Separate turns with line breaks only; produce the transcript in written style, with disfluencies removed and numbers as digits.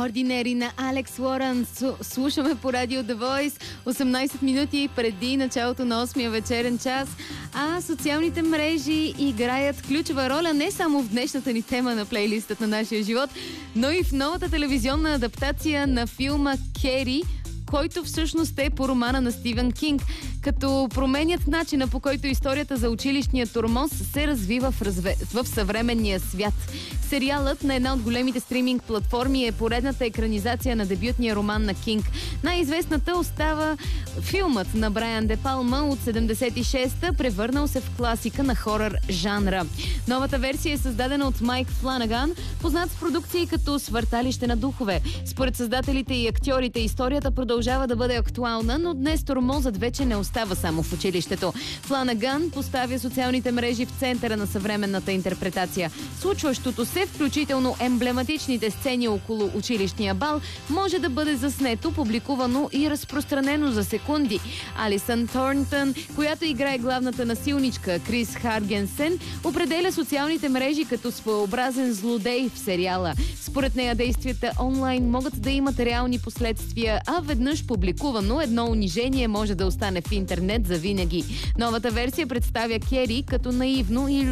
Ordinary на Алекс Лоран слушаме по радио The Voice 18 минути преди началото на 8-я вечерен час. А социалните мрежи играят ключова роля не само в днешната ни тема на плейлистът на нашия живот, но и в новата телевизионна адаптация на филма Кери, който всъщност е по романа на Стивен Кинг, като променят начина, по който историята за училищния тормоз се развива в съвременния свят. Сериалът на една от големите стриминг платформи е поредната екранизация на дебютния роман на Кинг. Най-известната остава филмът на Брайан Де Палма от 76-та, превърнал се в класика на хорър жанра. Новата версия е създадена от Майк Фланаган, познат с продукции като Свърталище на духове. Според създателите и актьорите, историята продължава да бъде актуална, но днес тормозът вече не остава само в училището. Фланаган поставя социалните мрежи в центъра на съвременната интерпретация. Случващото се, включително емблематичните сцени около училищния бал, може да бъде заснето, публикувано и разпространено за секунди. Алисън Торнтън, която играе главната насилничка Крис Харгенсен, определя социалните мрежи като своеобразен злодей в сериала. Според нея действията онлайн могат да имат реални последствия, а веднъж публикувано едно унижение може да остане в интернет завинаги. Новата версия представя Кери като наивно и